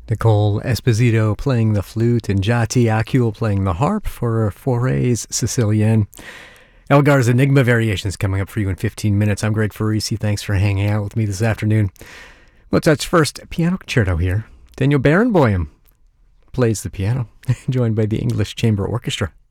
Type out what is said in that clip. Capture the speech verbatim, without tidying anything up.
Nicole Esposito playing the flute and Jati Akul playing the harp for Forays Sicilian. Elgar's Enigma Variations coming up for you in fifteen minutes. I'm Greg Farisi. Thanks for hanging out with me this afternoon. Mozart's first piano concerto here. Daniel Barenboim plays the piano, joined by the English Chamber Orchestra.